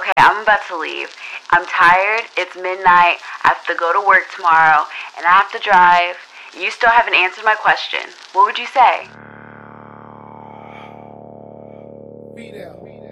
okay, I'm about to leave. I'm tired. It's midnight. I have to go to work tomorrow, and I have to drive. You still haven't answered my question. What would you say? Be there.